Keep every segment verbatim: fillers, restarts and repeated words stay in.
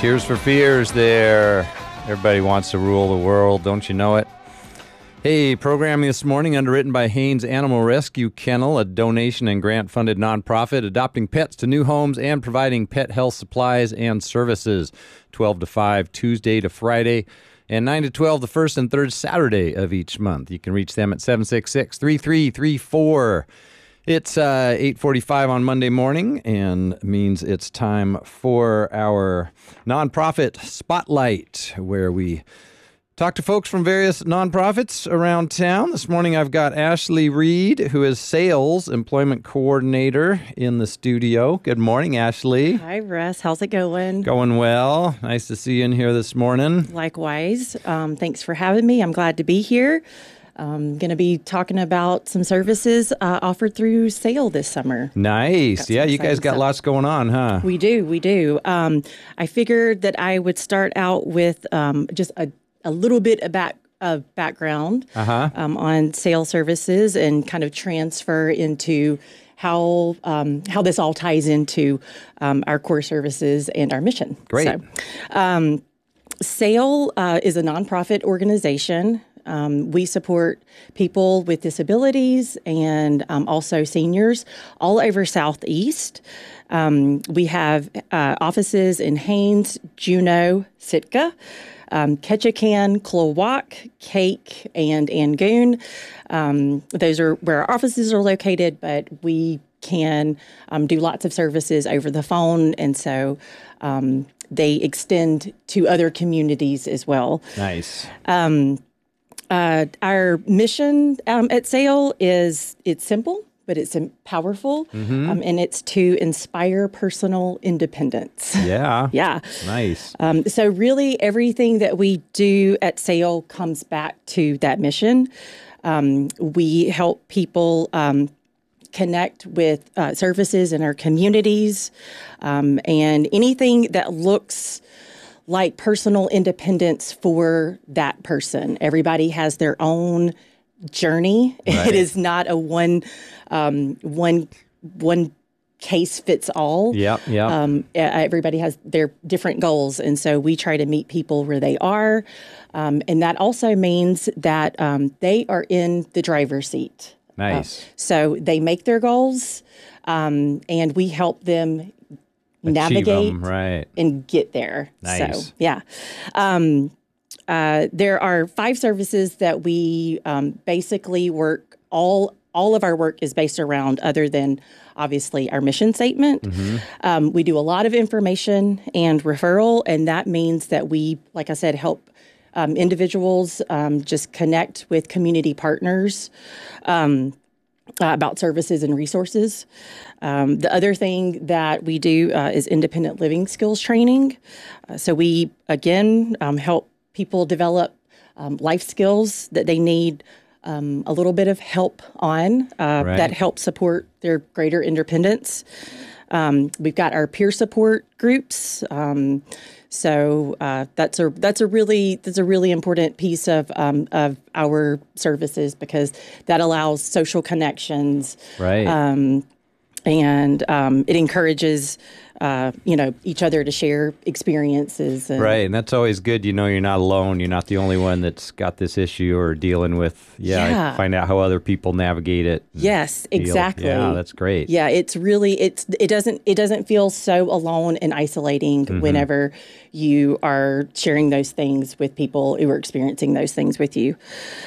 Tears for Fears there. Everybody wants to rule the world, don't you know it? Hey, programming this morning underwritten by Hanes Animal Rescue Kennel, a donation and grant-funded nonprofit adopting pets to new homes and providing pet health supplies and services. twelve to five, Tuesday to Friday, and nine to twelve, the first and third Saturday of each month. You can reach them at seven six six, three three three four. It's uh, eight forty-five on Monday morning and means it's time for our nonprofit spotlight, where we talk to folks from various nonprofits around town. This morning I've got Ashley Reed, who is Sales Employment Coordinator in the studio. Good morning, Ashley. Hi, Russ. How's it going? Going well. Nice to see you in here this morning. Likewise. Um, thanks for having me. I'm glad to be here. I'm going to be talking about some services uh, offered through SAIL this summer. Nice. Yeah, you guys got stuff. Lots going on, huh? We do. We do. Um, I figured that I would start out with um, just a, a little bit about of background uh-huh. um, on SAIL services and kind of transfer into how um, how this all ties into um, our core services and our mission. Great. So, um, SAIL uh, is a nonprofit organization. Um, we support people with disabilities and um, also seniors all over Southeast. Um, we have uh, offices in Haines, Juneau, Sitka, um, Ketchikan, Klawock, Cake, and Angoon. Um, those are where our offices are located, but we can um, do lots of services over the phone, and so um, they extend to other communities as well. Nice. Um, Uh, our mission um, at SAIL is, it's simple, but it's powerful, mm-hmm. um, and it's to inspire personal independence. Yeah. yeah. Nice. Um, so really everything that we do at SAIL comes back to that mission. Um, we help people um, connect with uh, services in our communities, um, and anything that looks like personal independence for that person. Everybody has their own journey. Right. It is not a one, um, one, one case fits all. Yeah, yeah. Um, everybody has their different goals, and so we try to meet people where they are, um, and that also means that um, they are in the driver's seat. Nice. Uh, so they make their goals, um, and we help them navigate them, right. and get there. Nice. So, yeah. Um, uh, there are five services that we um, basically work, all all of our work is based around, other than obviously our mission statement. Mm-hmm. Um, we do a lot of information and referral, and that means that we, like I said, help um, individuals um, just connect with community partners um Uh, about services and resources. Um, the other thing that we do uh, is independent living skills training. Uh, so we, again, um, help people develop um, life skills that they need um, a little bit of help on uh, right. that help support their greater independence. Um, we've got our peer support groups. Um, So uh, that's a that's a really that's a really important piece of um, of our services, because that allows social connections, right? Um, and um, it encourages uh, you know each other to share experiences. And, right, and that's always good. You know, you're not alone. You're not the only one that's got this issue or dealing with. Yeah, yeah. Find out how other people navigate it. Yes, deal. exactly. Yeah, that's great. Yeah, it's really it's it doesn't it doesn't feel so alone and isolating mm-hmm. whenever you are sharing those things with people who are experiencing those things with you.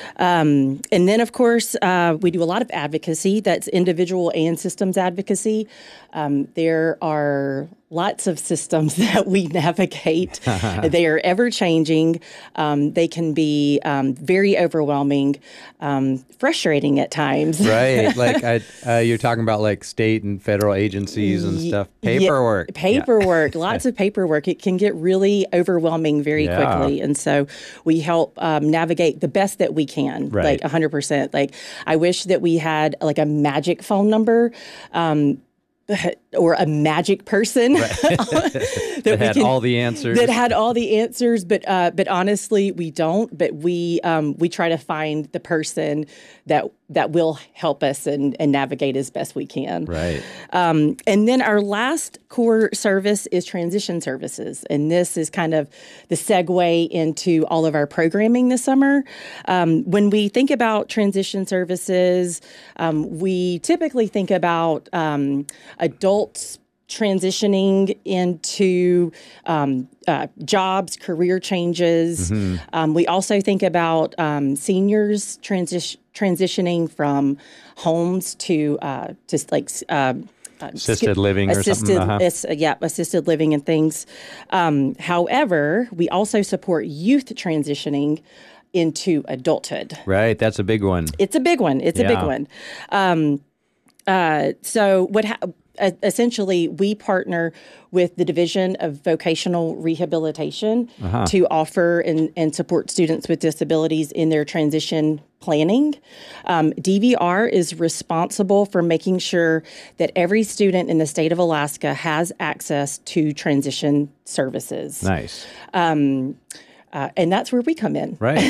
Um, and then, of course, uh, we do a lot of advocacy. That's individual and systems advocacy. Um, there are lots of systems that we navigate. They are ever changing. Um, they can be um, very overwhelming, um, frustrating at times. Right. Like I, uh, you're talking about like state and federal agencies and stuff. Paperwork. Yeah, paperwork. Yeah. Lots of paperwork. It can get really overwhelming very yeah. quickly. And so we help um, navigate the best that we can, right. like one hundred percent. Like I wish that we had like a magic phone number. Um, But or a magic person right. that, that had can, all the answers. That had all the answers, but uh, but honestly, we don't. But we um, we try to find the person that that will help us and, and navigate as best we can. Right. Um, and then our last core service is transition services, and this is kind of the segue into all of our programming this summer. Um, when we think about transition services, um, we typically think about um, adults transitioning into um, uh, jobs, career changes. Mm-hmm. Um, we also think about um, seniors transi- transitioning from homes to uh, to like uh, assisted uh, living or assisted, something. Uh-huh. Is, uh, yeah, assisted living and things. Um, however, we also support youth transitioning into adulthood. Right, that's a big one. It's a big one. It's yeah. a big one. Um, uh, so what? Ha- Essentially, we partner with the Division of Vocational Rehabilitation uh-huh. to offer and, and support students with disabilities in their transition planning. Um, D V R is responsible for making sure that every student in the state of Alaska has access to transition services. Nice. Um, Uh, and that's where we come in. Right.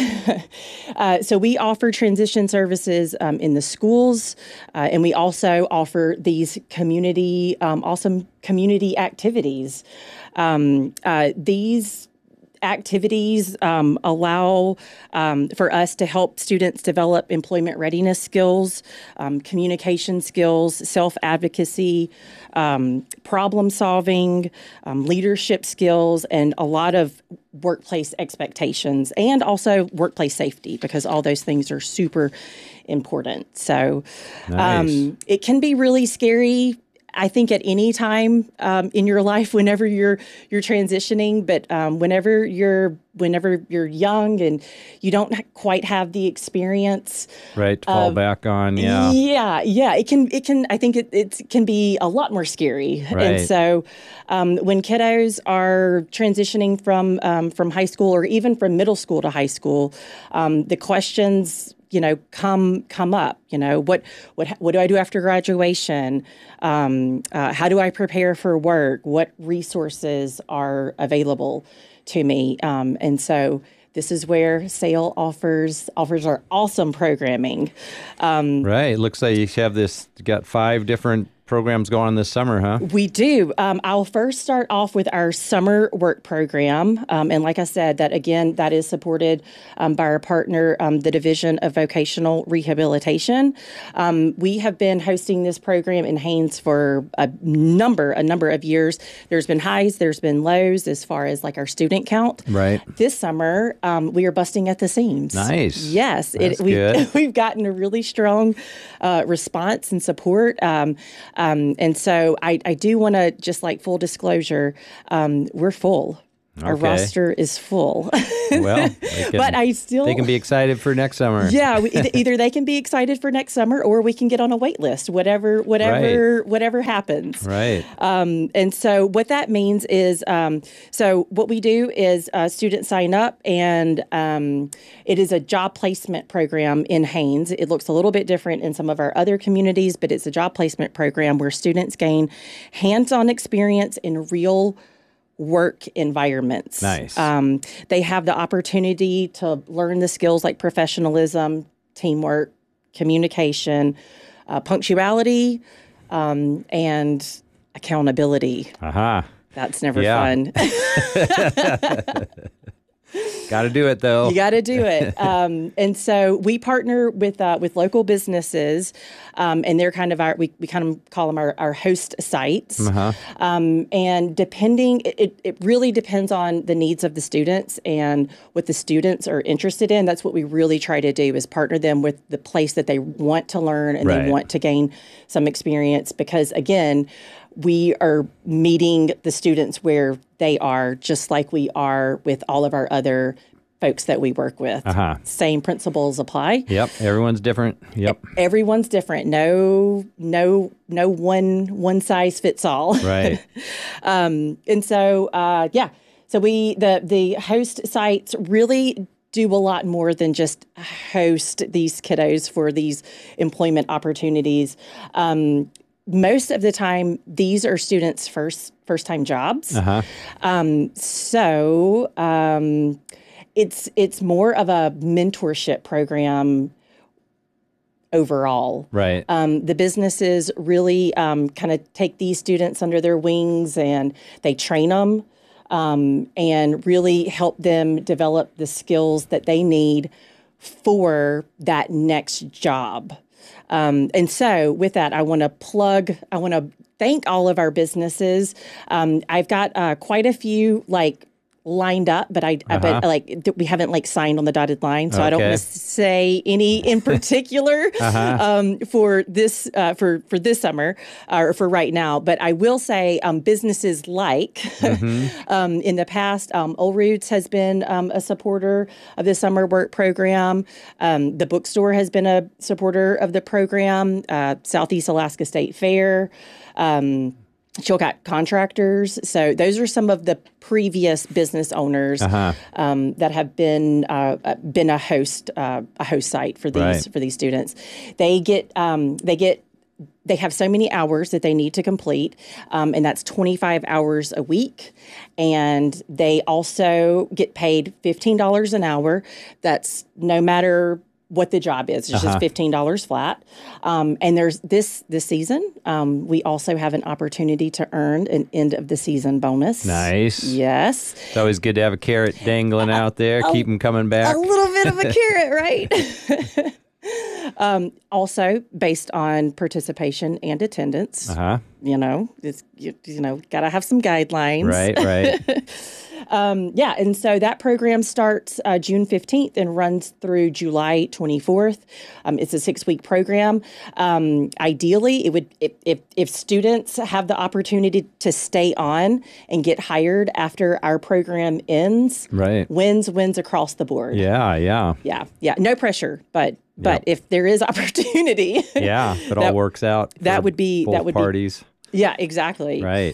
uh, so we offer transition services um, in the schools, uh, and we also offer these community, um, awesome community activities. Um, uh, these activities um, allow um, for us to help students develop employment readiness skills, um, communication skills, self-advocacy, um, problem solving, um, leadership skills, and a lot of workplace expectations, and also workplace safety, because all those things are super important. So nice. um, it can be really scary, I think, at any time um, in your life, whenever you're you're transitioning, but um, whenever you're whenever you're young and you don't quite have the experience, right, to fall of, back on, yeah, yeah, yeah, it can it can I think it, it can be a lot more scary, right. And so um, when kiddos are transitioning from um, from high school or even from middle school to high school, um, the questions, you know, come come up. You know, what what what do I do after graduation? Um, uh, how do I prepare for work? What resources are available to me? Um, and so this is where S A I L offers offers our awesome programming. Um, right. Looks like you have this. You got five different programs going on this summer, huh? We do. Um, I'll first start off with our summer work program. Um, and like I said, that again, that is supported um, by our partner, um, the Division of Vocational Rehabilitation. Um, we have been hosting this program in Haines for a number, a number of years. There's been highs, there's been lows as far as like our student count. Right. This summer, um, we are busting at the seams. Nice. Yes. That's it, we've, good. We've gotten a really strong uh, response and support. Um, Um, and so I, I do want to just like full disclosure, um, we're full. Our okay. roster is full. Well, can, but I still they can be excited for next summer. Yeah, we, either they can be excited for next summer, or we can get on a wait list. Whatever, whatever, right. whatever happens. Right. Um, and so what that means is, um, so what we do is uh, students sign up, and um, it is a job placement program in Haines. It looks a little bit different in some of our other communities, but it's a job placement program where students gain hands-on experience in real work environments. Nice. Um, they have the opportunity to learn the skills like professionalism, teamwork, communication, uh, punctuality, um, and accountability. Aha. Uh-huh. That's never yeah. fun. Got to do it, though. You got to do it. Um, and so we partner with uh, with local businesses, um, and they're kind of our, we, we kind of call them our, our host sites. Uh-huh. Um, and depending, it, it really depends on the needs of the students and what the students are interested in. That's what we really try to do, is partner them with the place that they want to learn and right. they want to gain some experience. Because again, we are meeting the students where they are, just like we are with all of our other folks that we work with. Uh-huh. Same principles apply. Yep, everyone's different. Yep, everyone's different. No, no, no one one size fits all. Right. um, and so, uh, yeah. So we the the host sites really do a lot more than just host these kiddos for these employment opportunities. Um, most of the time, these are students' first first time jobs. Uh-huh. Um, so um, it's it's more of a mentorship program overall. Right. Um, the businesses really um, kind of take these students under their wings and they train them um, and really help them develop the skills that they need for that next job. Um, and so with that, I want to plug, I want to thank all of our businesses. Um, I've got uh, quite a few like lined up, but I, Uh-huh. but like th- we haven't like signed on the dotted line, so I don't Okay. want to say any in particular Uh-huh. um, for this uh, for for this summer uh, or for right now. But I will say um, businesses like Mm-hmm. um, in the past, um, Old Roots has been um, a supporter of the summer work program. Um, the bookstore has been a supporter of the program. Uh, Southeast Alaska State Fair. Um, Chilcat Contractors. So those are some of the previous business owners Uh-huh. um, that have been uh, uh, been a host uh, a host site for these Right. for these students. They get um, they get they have so many hours that they need to complete, um, and that's twenty-five hours a week. And they also get paid fifteen dollars an hour. That's no matter what the job is. It's Uh-huh. just fifteen dollars flat. Um, and there's this this season, um, we also have an opportunity to earn an end of the season bonus. Nice. Yes. It's always good to have a carrot dangling out there. Keep them coming back. A little bit of a carrot, right? um, also based on participation and attendance. Uh-huh. You know, it's, you, you know, got to have some guidelines. Right, right. Um, yeah, and so that program starts uh, June fifteenth and runs through July twenty-fourth. Um, it's a six-week program. Um, ideally, it would if, if if students have the opportunity to stay on and get hired after our program ends, Right. wins wins across the board. Yeah, yeah. yeah, yeah. No pressure, but but Yep. if there is opportunity, Yeah. If it all That- works out. that for would be- both that would be- parties. yeah, exactly. Right.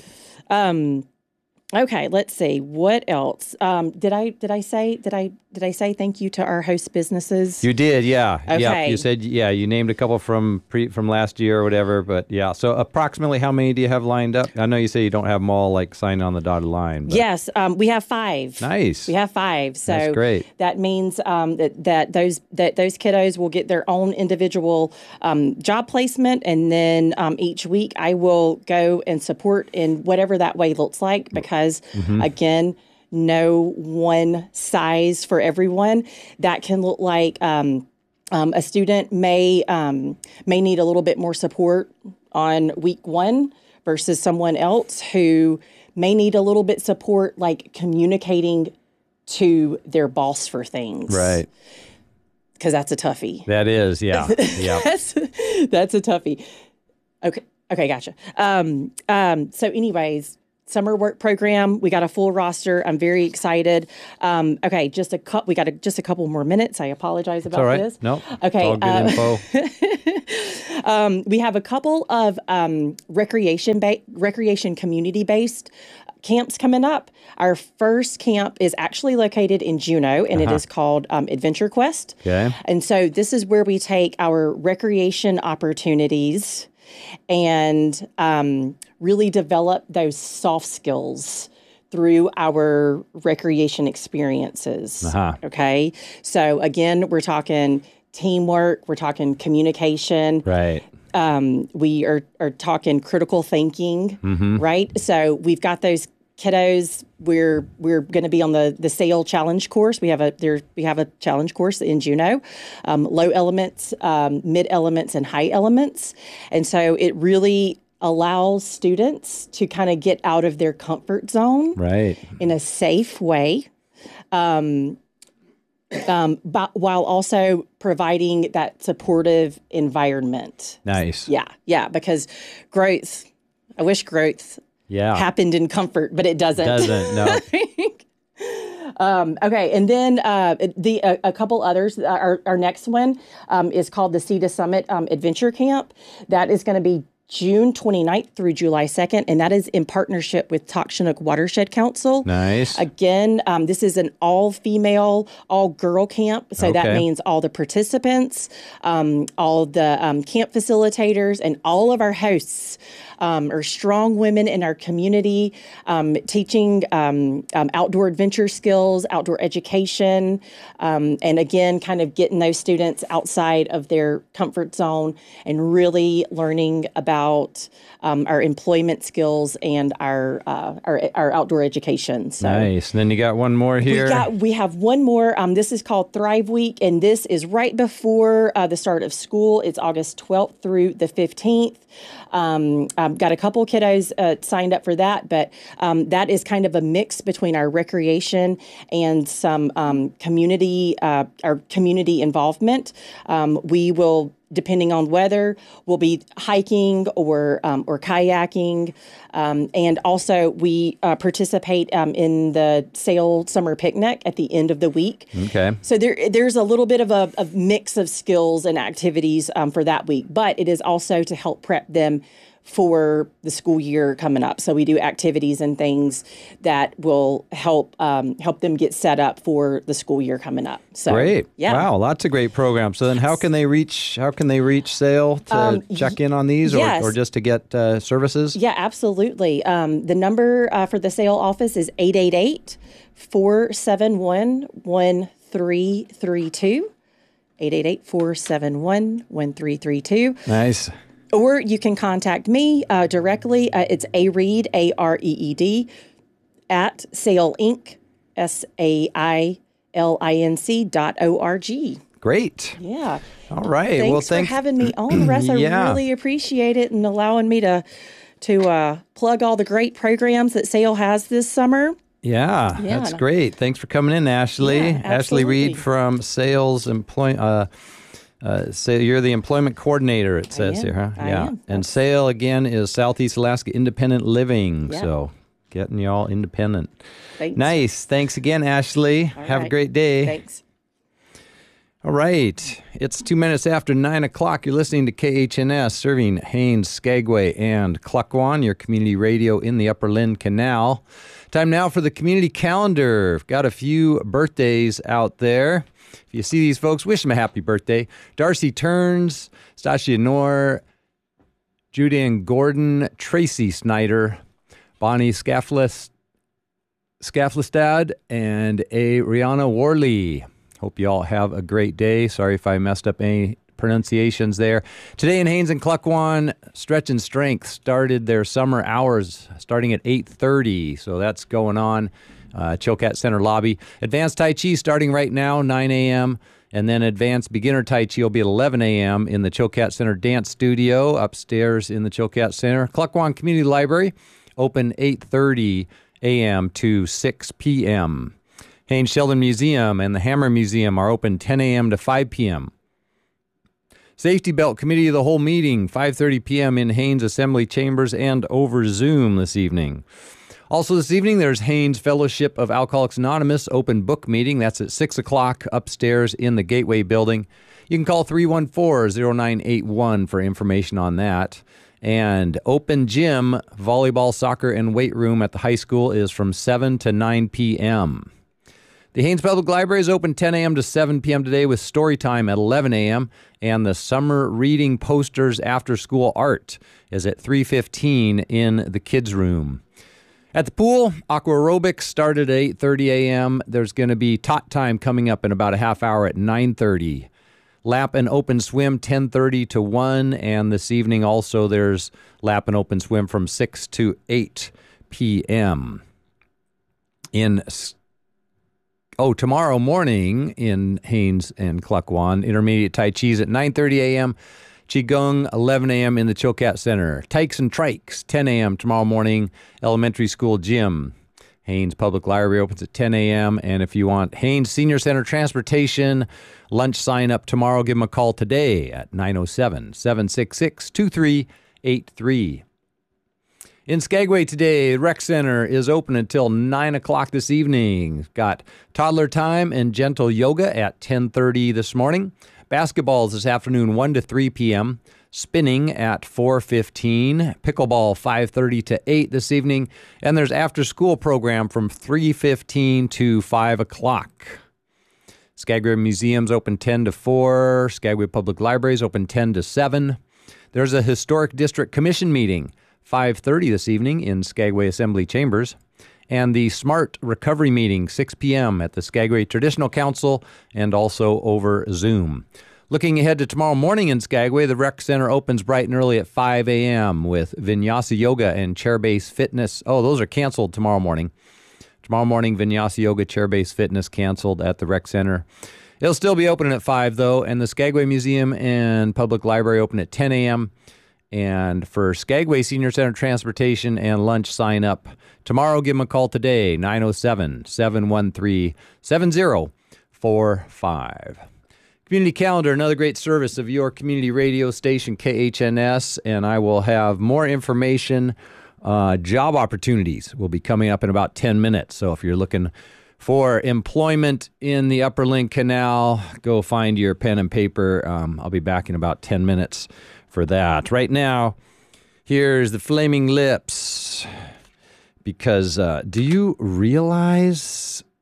Um, okay, let's see what else. Um, did I did I say did I did I say thank you to our host businesses? You did, yeah. Yeah. Okay. You said, yeah, you named a couple from pre from last year or whatever, but yeah. So approximately how many do you have lined up? I know you say you don't have them all like signed on the dotted line. But Yes, um, we have five. Nice. We have five. So That's great. that means um, that that those that those kiddos will get their own individual um, job placement, and then um, each week I will go and support in whatever that way looks like. Because Mm-hmm. again, no one size for everyone. That can look like um, um, a student may um, may need a little bit more support on week one versus someone else who may need a little bit support, like communicating to their boss for things. Right. Because that's a toughie. That is, yeah. Yeah. That's that's a toughie. Okay. Okay. Gotcha. Um, um, so anyways, summer work program, we got a full roster. I'm very excited. Um, okay. Just a couple, we got a, just a couple more minutes. I apologize about All right. this. No. Okay, It's all good uh, info. Um, we have a couple of um, recreation ba- recreation community based camps coming up. Our first camp is actually located in Juneau, and it is called um, Adventure Quest. Okay. And so this is where we take our recreation opportunities and um, really develop those soft skills through our recreation experiences. Uh-huh. Okay. So again, we're talking teamwork, we're talking communication. Right. Um, we are, are talking critical thinking, right? So we've got those kiddos. We're we're going to be on the the SAIL challenge course. We have a there we have a challenge course in Juneau, um, low elements, um, mid elements, and high elements, and so it really allows students to kind of get out of their comfort zone Right. in a safe way. Um, um, but while also providing that supportive environment. Nice. Yeah, yeah, because growth, I wish growth Yeah. happened in comfort, but it doesn't. Doesn't, no. um, okay, and then uh, the a, a couple others. Our, our next one um, is called the Sea to Summit um, Adventure Camp. That is going to be June twenty-ninth through July second, and that is in partnership with Takshanook Watershed Council. Nice. Again, um, this is an all-female, all-girl camp, so that Okay. means all the participants, um, all the um, camp facilitators, and all of our hosts um, are strong women in our community, um, teaching um, um, outdoor adventure skills, outdoor education, um, and again, kind of getting those students outside of their comfort zone and really learning about um, our employment skills and our, uh, our our outdoor education. So Nice. And then you got one more here. we got we have one more. Um, this is called Thrive Week, and this is right before uh, the start of school. It's August twelfth through the fifteenth. Um, I've got a couple kiddos uh, signed up for that, but um, that is kind of a mix between our recreation and some um, community, uh, our community involvement. Um, we will, depending on weather, we'll be hiking or um, or kayaking, um, and also we uh, participate um, in the Sail Summer Picnic at the end of the week. Okay. So there, there's a little bit of a, a mix of skills and activities um, for that week, but it is also to help prep them for the school year coming up. So we do activities and things that will help um, help them get set up for the school year coming up. So Great. yeah. Wow, lots of great programs. So then how can they reach how can they reach Sail to Um, check in on these or, yes. or just to get uh, services? Yeah, absolutely. Um, the number uh, for the Sail office is eight eight eight, four seven one, one three three two. eight eight eight, four seven one, one three three two. Nice. Or you can contact me uh, directly. Uh, it's A Reed, A R E E D, at Sail Inc, S A I L I N C dot O R G. Great. Yeah. All right. Thanks well, for thanks having me on, Russ. I Yeah. really appreciate it and allowing me to to uh, plug all the great programs that Sail has this summer. Yeah, Yeah. that's great. Thanks for coming in, Ashley. Yeah, Ashley Reed absolutely. from Sales Employ. Uh, uh, say you're the employment coordinator. It says am. here, huh? I yeah. am. And Sale again is Southeast Alaska Independent Living. Yeah. So getting you all independent. Thanks. Nice. Thanks again, Ashley. All Have a right. great day. Thanks. All right. It's two minutes after nine o'clock. You're listening to K H N S, serving Haines, Skagway, and Cluckwan, your community radio in the Upper Lynn Canal. Time now for the community calendar. Got a few birthdays out there. If you see these folks, wish them a happy birthday. Darcy Turns, Stasia Knorr, Julian Gordon, Tracy Snyder, Bonnie Skaflist, Skaflistad, and a Rihanna Worley. Hope you all have a great day. Sorry if I messed up any pronunciations there. Today in Haines and Cluckwan, Stretch and Strength started their summer hours starting at eight thirty. So that's going on. Uh, Chilkat Center lobby. Advanced Tai Chi starting right now, nine a.m. And then Advanced Beginner Tai Chi will be at eleven a.m. in the Chilkat Center Dance Studio upstairs in the Chilkat Center. Cluckwan Community Library, open eight thirty a.m. to six p.m. Haines Sheldon Museum and the Hammer Museum are open ten a.m. to five p.m. Safety Belt Committee of the Whole meeting, five thirty p.m. in Haines Assembly Chambers and over Zoom this evening. Also this evening, there's Haines Fellowship of Alcoholics Anonymous open book meeting. That's at six o'clock upstairs in the Gateway Building. You can call three one four, zero nine eight one for information on that. And open gym, volleyball, soccer, and weight room at the high school is from seven to nine p.m. The Haines Public Library is open ten a.m. to seven p.m. today with story time at eleven a.m. And the summer reading posters after school art is at three fifteen in the kids' room. At the pool, aqua aerobics started at eight thirty a.m. There's going to be tot time coming up in about a half hour at nine thirty. Lap and open swim ten thirty to one. And this evening also there's lap and open swim from six to eight p.m. In Oh, tomorrow morning in Haines and Cluckwan, intermediate Tai Chi's at nine thirty a.m., Qigong, eleven a.m. in the Chilkat Center. Tykes and Trikes, ten a.m. tomorrow morning, elementary school gym. Haines Public Library opens at ten a.m. And if you want Haines Senior Center Transportation, lunch sign up tomorrow, give them a call today at nine oh seven, seven six six, two three eight three. In Skagway today, Rec Center is open until nine o'clock this evening. Got toddler time and gentle yoga at ten thirty this morning. Basketballs this afternoon, one to three p.m. spinning at four fifteen, pickleball five thirty to eight this evening, and there's after-school program from three fifteen to five o'clock. Skagway Museum's open ten to four. Skagway Public Library's open ten to seven. There's a Historic District Commission meeting, five thirty this evening in Skagway Assembly Chambers. And the Smart Recovery meeting, six p.m. at the Skagway Traditional Council and also over Zoom. Looking ahead to tomorrow morning in Skagway, the Rec Center opens bright and early at five a.m. with Vinyasa Yoga and Chair-Based Fitness. Oh, those are canceled tomorrow morning. Tomorrow morning, Vinyasa Yoga, Chair-Based Fitness canceled at the Rec Center. It'll still be open at five, though, and the Skagway Museum and Public Library open at ten a.m. And for Skagway Senior Center Transportation and lunch sign up tomorrow, give them a call today, nine oh seven, seven one three, seven oh four five. Community Calendar, another great service of your community radio station, K H N S, and I will have more information. Uh, job opportunities will be coming up in about ten minutes. So if you're looking for employment in the Upper Link Canal, go find your pen and paper. Um, I'll be back in about ten minutes for that. Right now, here's the Flaming Lips. Because uh, do you realize